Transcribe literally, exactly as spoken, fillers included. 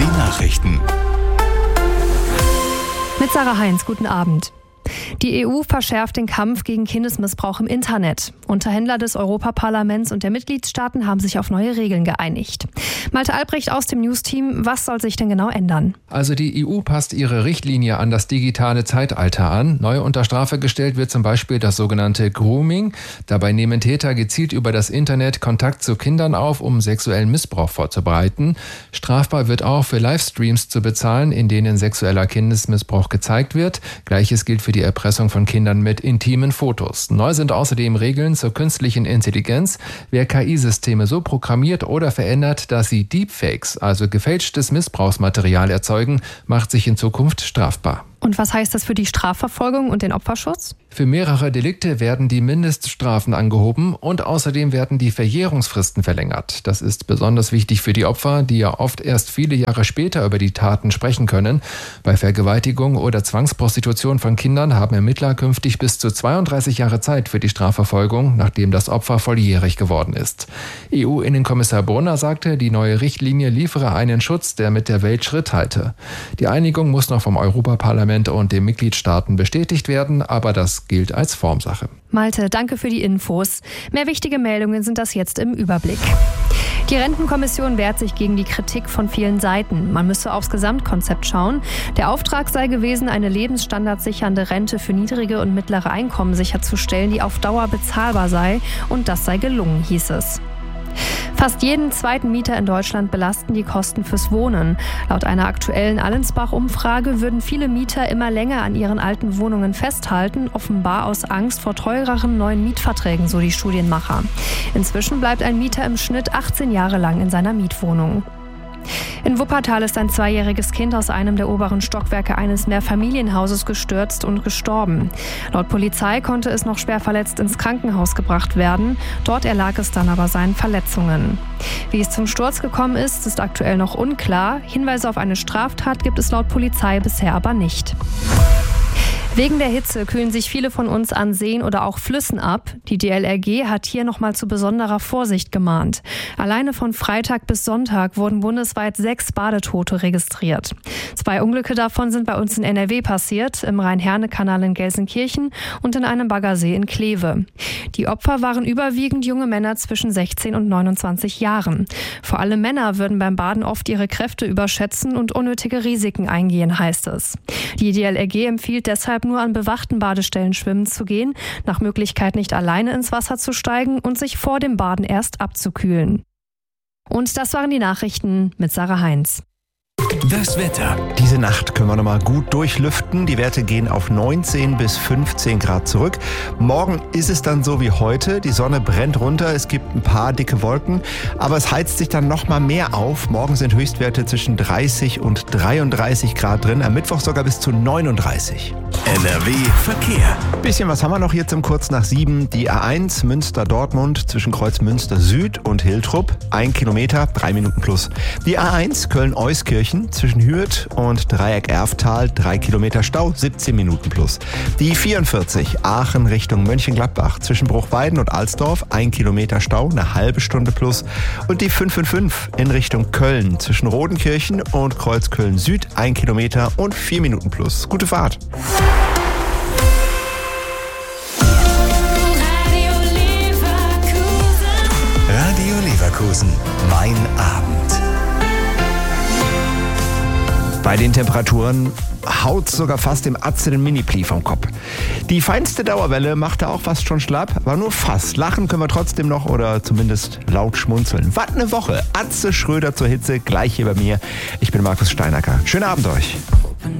die Nachrichten. Mit Sarah Heinz, guten Abend. Die E U verschärft den Kampf gegen Kindesmissbrauch im Internet. Unterhändler des Europaparlaments und der Mitgliedstaaten haben sich auf neue Regeln geeinigt. Malte Albrecht aus dem News-Team, was soll sich denn genau ändern? Also die E U passt ihre Richtlinie an das digitale Zeitalter an. Neu unter Strafe gestellt wird zum Beispiel das sogenannte Grooming. Dabei nehmen Täter gezielt über das Internet Kontakt zu Kindern auf, um sexuellen Missbrauch vorzubereiten. Strafbar wird auch für Livestreams zu bezahlen, in denen sexueller Kindesmissbrauch gezeigt wird. Gleiches gilt für die Erpressung von Kindern mit intimen Fotos. Neu sind außerdem Regeln zur künstlichen Intelligenz. Wer K I-Systeme so programmiert oder verändert, dass sie Deepfakes, also gefälschtes Missbrauchsmaterial erzeugen, macht sich in Zukunft strafbar. Und was heißt das für die Strafverfolgung und den Opferschutz? Für mehrere Delikte werden die Mindeststrafen angehoben und außerdem werden die Verjährungsfristen verlängert. Das ist besonders wichtig für die Opfer, die ja oft erst viele Jahre später über die Taten sprechen können. Bei Vergewaltigung oder Zwangsprostitution von Kindern haben Ermittler künftig bis zu zweiunddreißig Jahre Zeit für die Strafverfolgung, nachdem das Opfer volljährig geworden ist. E U-Innenkommissar Brunner sagte, die neue Richtlinie liefere einen Schutz, der mit der Welt Schritt halte. Die Einigung muss noch vom Europaparlament und den Mitgliedstaaten bestätigt werden, aber das gilt als Formsache. Malte, danke für die Infos. Mehr wichtige Meldungen sind das jetzt im Überblick. Die Rentenkommission wehrt sich gegen die Kritik von vielen Seiten. Man müsse aufs Gesamtkonzept schauen. Der Auftrag sei gewesen, eine lebensstandardsichernde Rente für niedrige und mittlere Einkommen sicherzustellen, die auf Dauer bezahlbar sei. Und das sei gelungen, hieß es. Fast jeden zweiten Mieter in Deutschland belasten die Kosten fürs Wohnen. Laut einer aktuellen Allensbach-Umfrage würden viele Mieter immer länger an ihren alten Wohnungen festhalten, offenbar aus Angst vor teureren neuen Mietverträgen, so die Studienmacher. Inzwischen bleibt ein Mieter im Schnitt achtzehn Jahre lang in seiner Mietwohnung. In Wuppertal ist ein zweijähriges Kind aus einem der oberen Stockwerke eines Mehrfamilienhauses gestürzt und gestorben. Laut Polizei konnte es noch schwer verletzt ins Krankenhaus gebracht werden. Dort erlag es dann aber seinen Verletzungen. Wie es zum Sturz gekommen ist, ist aktuell noch unklar. Hinweise auf eine Straftat gibt es laut Polizei bisher aber nicht. Wegen der Hitze kühlen sich viele von uns an Seen oder auch Flüssen ab. Die D L R G hat hier nochmal zu besonderer Vorsicht gemahnt. Alleine von Freitag bis Sonntag wurden bundesweit sechs Badetote registriert. Zwei Unglücke davon sind bei uns in N R W passiert, im Rhein-Herne-Kanal in Gelsenkirchen und in einem Baggersee in Kleve. Die Opfer waren überwiegend junge Männer zwischen sechzehn und neunundzwanzig Jahren. Vor allem Männer würden beim Baden oft ihre Kräfte überschätzen und unnötige Risiken eingehen, heißt es. Die D L R G empfiehlt deshalb nur an bewachten Badestellen schwimmen zu gehen, nach Möglichkeit nicht alleine ins Wasser zu steigen und sich vor dem Baden erst abzukühlen. Und das waren die Nachrichten mit Sarah Heinz. Das Wetter. Diese Nacht können wir nochmal gut durchlüften. Die Werte gehen auf neunzehn bis fünfzehn Grad zurück. Morgen ist es dann so wie heute. Die Sonne brennt runter. Es gibt ein paar dicke Wolken. Aber es heizt sich dann nochmal mehr auf. Morgen sind Höchstwerte zwischen dreißig und dreiunddreißig Grad drin. Am Mittwoch sogar bis zu neununddreißig. N R W Verkehr. Bisschen was haben wir noch jetzt um kurz nach sieben. Die A eins Münster-Dortmund zwischen Kreuzmünster Süd und Hiltrup. Ein Kilometer, drei Minuten plus. Die A eins Köln-Euskirchen zwischen Hürth und Dreieck-Erftal, drei Kilometer Stau, siebzehn Minuten plus. Die vierundvierzig Aachen Richtung Mönchengladbach zwischen Bruchweiden und Alsdorf, ein Kilometer Stau, eine halbe Stunde plus. Und die fünf fünf fünf in Richtung Köln zwischen Rodenkirchen und Kreuzköln Süd, ein Kilometer und vier Minuten plus. Gute Fahrt. Radio Leverkusen, mein Abend. Bei den Temperaturen haut sogar fast dem Atze den Mini-Pli vom Kopf. Die feinste Dauerwelle machte auch fast schon schlapp, aber nur fast. Lachen können wir trotzdem noch oder zumindest laut schmunzeln. Was eine Woche. Atze Schröder zur Hitze, gleich hier bei mir. Ich bin Markus Steinacker. Schönen Abend euch.